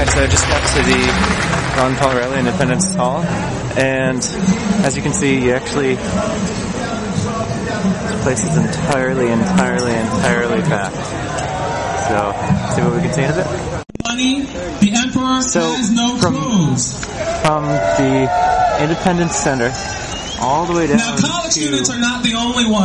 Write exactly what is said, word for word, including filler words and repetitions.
so I just got to the Ron Paul Reilly Independence Hall, and as you can see, you actually, this place is entirely, entirely, entirely packed. So, see what we can see in a bit. Money, the Emperor so has no from, clothes. From the Independence Center all the way down Now, college to students are not the only ones.